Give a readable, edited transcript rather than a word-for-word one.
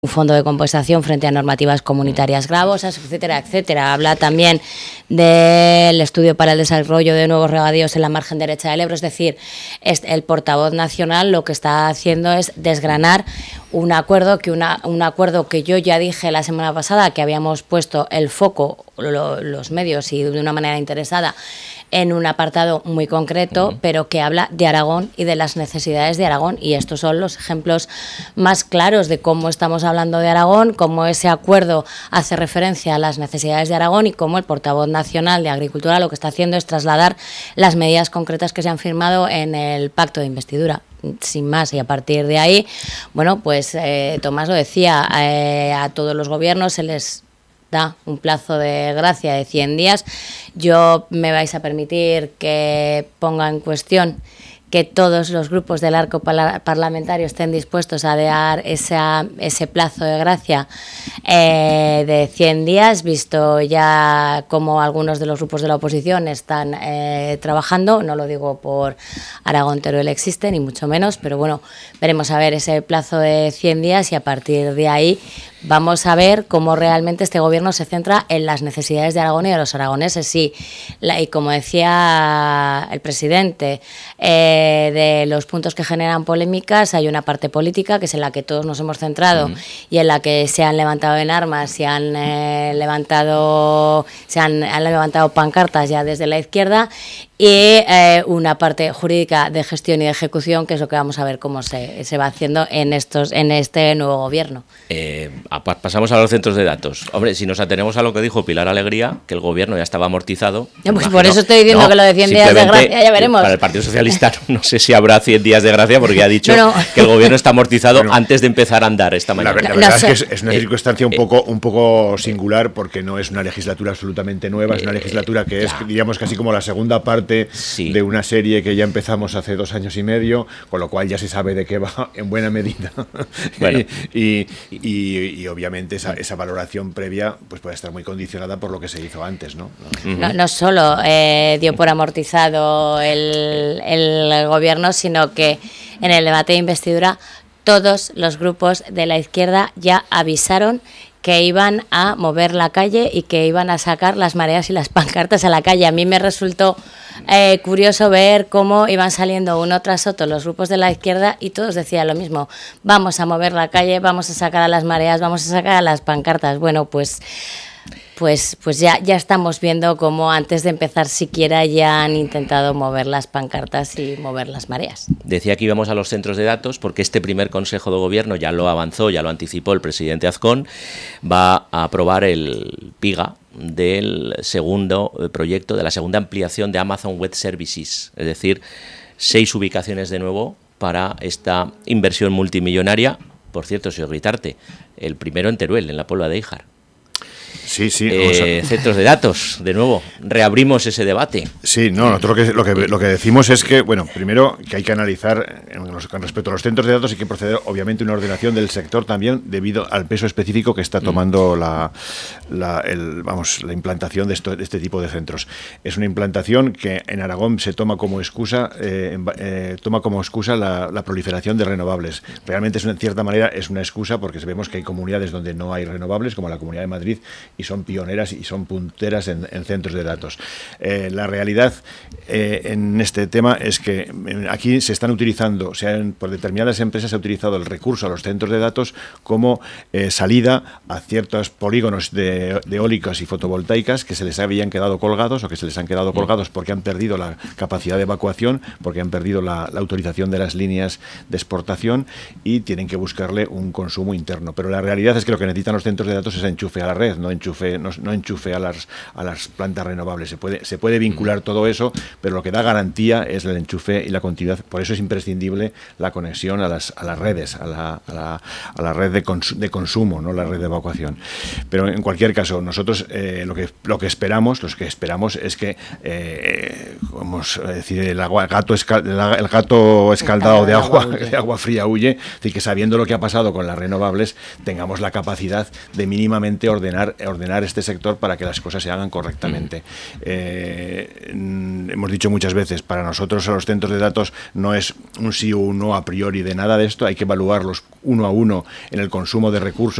un fondo de compensación frente a normativas comunitarias gravosas, etcétera, etcétera. Habla también del estudio para el desarrollo de nuevos regadíos en la margen derecha del Ebro. Es decir, el portavoz nacional lo que está haciendo es desgranar un acuerdo que yo ya dije la semana pasada, que habíamos puesto el foco, los medios y de una manera interesada, en un apartado muy concreto, pero que habla de Aragón y de las necesidades de Aragón. Y estos son los ejemplos más claros de cómo estamos hablando de Aragón, cómo ese acuerdo hace referencia a las necesidades de Aragón y cómo el portavoz nacional de Agricultura lo que está haciendo es trasladar las medidas concretas que se han firmado en el pacto de investidura. Sin más, y a partir de ahí, bueno, pues Tomás lo decía, a todos los gobiernos se les da un plazo de gracia de 100 días. Yo me vais a permitir que ponga en cuestión que todos los grupos del arco parlamentario estén dispuestos a dar ese plazo de gracia de 100 días, visto ya cómo algunos de los grupos de la oposición están trabajando. No lo digo por Aragón Teruel existe, ni mucho menos, pero bueno, veremos a ver ese plazo de 100 días y a partir de ahí vamos a ver cómo realmente este gobierno se centra en las necesidades de Aragón y de los aragoneses. Sí, y como decía el presidente, de los puntos que generan polémicas hay una parte política que es en la que todos nos hemos centrado y en la que se han levantado en armas, se han levantado pancartas ya desde la izquierda, y una parte jurídica de gestión y de ejecución, que es lo que vamos a ver cómo se va haciendo en este nuevo gobierno. Pasamos a los centros de datos. Hombre, si nos atenemos a lo que dijo Pilar Alegría, que el gobierno ya estaba amortizado. Pues por eso estoy diciendo que lo de 100 días de gracia, ya veremos. Para el Partido Socialista no sé si habrá 100 días de gracia, porque ya ha dicho que el gobierno está amortizado antes de empezar a andar esta mañana. La verdad es que es una circunstancia un poco singular, porque no es una legislatura absolutamente nueva, es una legislatura que es, diríamos, casi como la segunda parte de una serie que ya empezamos hace 2 años y medio, con lo cual ya se sabe de qué va en buena medida. Bueno. y obviamente esa valoración previa pues puede estar muy condicionada por lo que se hizo antes, ¿no? No solo dio por amortizado el gobierno, sino que en el debate de investidura todos los grupos de la izquierda ya avisaron que iban a mover la calle y que iban a sacar las mareas y las pancartas a la calle. A mí me resultó curioso ver cómo iban saliendo uno tras otro los grupos de la izquierda y todos decían lo mismo: vamos a mover la calle, vamos a sacar a las mareas, vamos a sacar a las pancartas. Bueno, pues ya estamos viendo cómo antes de empezar siquiera ya han intentado mover las pancartas y mover las mareas. Decía que íbamos a los centros de datos porque este primer Consejo de Gobierno ya lo avanzó, ya lo anticipó el presidente Azcón, va a aprobar el PIGA del segundo proyecto, de la segunda ampliación de Amazon Web Services, es decir, 6 ubicaciones de nuevo para esta inversión multimillonaria. Por cierto, señor Guitarte, el primero en Teruel, en la Puebla de Híjar. Sí. Centros de datos, de nuevo, reabrimos ese debate. Sí, nosotros lo que decimos es que, bueno, primero que hay que analizar, con respecto a los centros de datos, hay que proceder, obviamente, a una ordenación del sector también, debido al peso específico que está tomando la implantación de este tipo de centros. Es una implantación que en Aragón se toma como excusa, la proliferación de renovables. Realmente, en cierta manera, es una excusa, porque vemos que hay comunidades donde no hay renovables, como la Comunidad de Madrid, y son pioneras y son punteras en centros de datos. La realidad en este tema es que aquí se están utilizando, por determinadas empresas se ha utilizado el recurso a los centros de datos como salida a ciertos polígonos de eólicas y fotovoltaicas que se les habían quedado colgados, o que se les han quedado colgados porque han perdido la capacidad de evacuación, porque han perdido la autorización de las líneas de exportación y tienen que buscarle un consumo interno. Pero la realidad es que lo que necesitan los centros de datos es enchufe a la red, no enchufe a las plantas renovables. Se puede vincular todo eso, pero lo que da garantía es el enchufe y la continuidad. Por eso es imprescindible la conexión a las redes, a la red de consumo, no la red de evacuación. Pero en cualquier caso, nosotros lo que esperamos es que, vamos a decir, el gato escaldado de agua fría huye, es decir, que sabiendo lo que ha pasado con las renovables, tengamos la capacidad de mínimamente ordenar ordenar este sector para que las cosas se hagan correctamente. Hemos dicho muchas veces, para nosotros a los centros de datos no es un sí o un no a priori de nada de esto, hay que evaluarlos uno a uno en el consumo de recursos